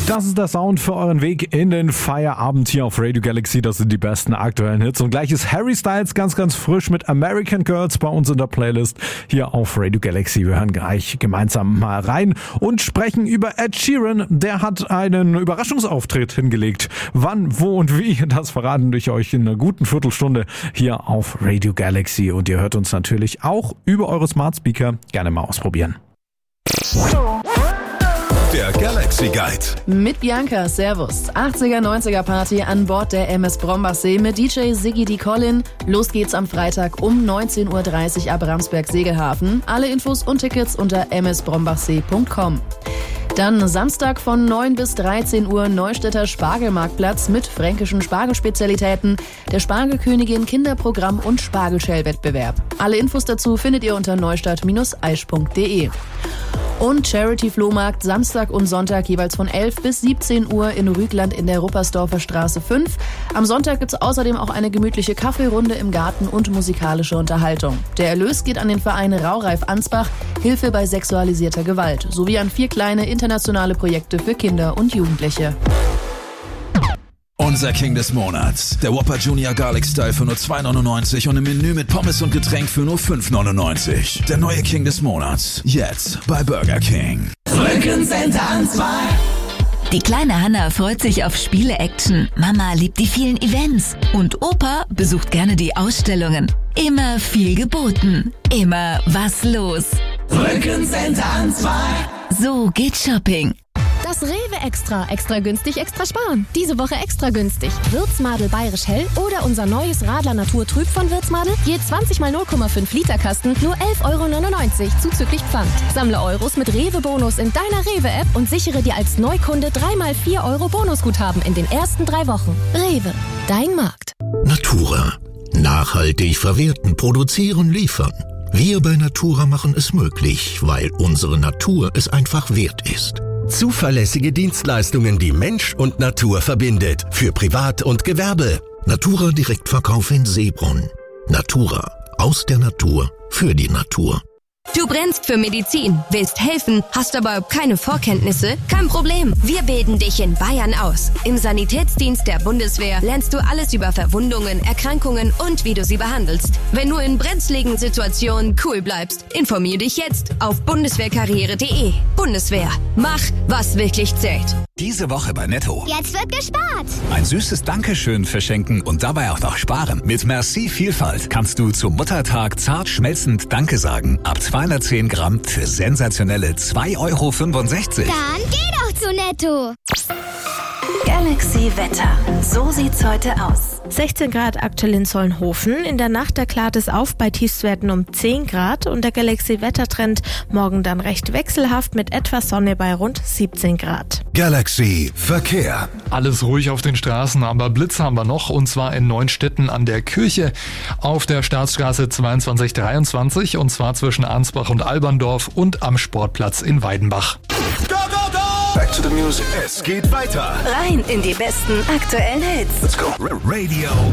Das ist der Sound für euren Weg in den Feierabend hier auf Radio Galaxy. Das sind die besten aktuellen Hits. Und gleich ist Harry Styles ganz, ganz frisch mit American Girls bei uns in der Playlist hier auf Radio Galaxy. Wir hören gleich gemeinsam mal rein und sprechen über Ed Sheeran. Der hat einen Überraschungsauftritt hingelegt. Wann, wo und wie, das verraten wir euch in einer guten Viertelstunde hier auf Radio Galaxy. Und ihr hört uns natürlich auch über eure Smart Speaker. Gerne mal ausprobieren. Der Galaxy Guide. Mit Bianca, Servus. 80er, 90er Party an Bord der MS Brombacher mit DJ Siggy D. Collin. Los geht's am Freitag um 19.30 Uhr ab Ramsberg-Segelhafen. Alle Infos und Tickets unter msbrombachsee.com. Dann Samstag von 9 bis 13 Uhr Neustädter Spargelmarktplatz mit fränkischen Spargelspezialitäten, der Spargelkönigin Kinderprogramm und Spargelshell-Wettbewerb. Alle Infos dazu findet ihr unter neustadt-aisch.de. Und Charity-Flohmarkt Samstag und Sonntag jeweils von 11 bis 17 Uhr in Rügland in der Ruppersdorfer Straße 5. Am Sonntag gibt's außerdem auch eine gemütliche Kaffeerunde im Garten und musikalische Unterhaltung. Der Erlös geht an den Verein Raureif Ansbach, Hilfe bei sexualisierter Gewalt, sowie an 4 kleine internationale Projekte für Kinder und Jugendliche. Unser King des Monats. Der Whopper Junior Garlic Style für nur $2,99 und im Menü mit Pommes und Getränk für nur $5,99. Der neue King des Monats. Jetzt bei Burger King. Rückencenter an 2. Die kleine Hanna freut sich auf Spiele-Action. Mama liebt die vielen Events. Und Opa besucht gerne die Ausstellungen. Immer viel geboten. Immer was los. Rückencenter an 2. So geht Shopping. Das Rewe Extra. Extra günstig, extra sparen. Diese Woche extra günstig. Würzmadel Bayerisch Hell oder unser neues Radler Natur Trüb von Würzmadel. Je 20 mal 0,5 Liter Kasten, nur 11,99 € zuzüglich Pfand. Sammle Euros mit Rewe-Bonus in deiner Rewe-App und sichere dir als Neukunde 3 mal 4 € Bonusguthaben in den ersten 3 Wochen. Rewe, dein Markt. Natura. Nachhaltig verwerten, produzieren, liefern. Wir bei Natura machen es möglich, weil unsere Natur es einfach wert ist. Zuverlässige Dienstleistungen, die Mensch und Natur verbindet. Für Privat und Gewerbe. Natura Direktverkauf in Seebrunn. Natura. Aus der Natur. Für die Natur. Du brennst für Medizin, willst helfen, hast aber keine Vorkenntnisse? Kein Problem, wir bilden dich in Bayern aus. Im Sanitätsdienst der Bundeswehr lernst du alles über Verwundungen, Erkrankungen und wie du sie behandelst. Wenn du in brenzligen Situationen cool bleibst, informier dich jetzt auf bundeswehrkarriere.de. Bundeswehr, mach, was wirklich zählt. Diese Woche bei Netto. Jetzt wird gespart. Ein süßes Dankeschön verschenken und dabei auch noch sparen. Mit Merci Vielfalt kannst du zum Muttertag zart schmelzend Danke sagen. Ab 210 Gramm für sensationelle 2,65 €. Dann geh doch zu Netto. Galaxy Wetter. So sieht's heute aus. 16 Grad aktuell in Solnhofen. In der Nacht klart es auf bei Tiefstwerten um 10 Grad und der Galaxy Wettertrend morgen dann recht wechselhaft mit etwas Sonne bei rund 17 Grad. Galaxy Verkehr. Alles ruhig auf den Straßen, aber Blitze haben wir noch und zwar in Neunstetten an der Kirche auf der Staatsstraße 2223 und zwar zwischen Ansbach und Alberndorf und am Sportplatz in Weidenbach. Go, go, go! Back to the music. Es geht weiter. Rein in die besten aktuellen Hits. Let's go. Radio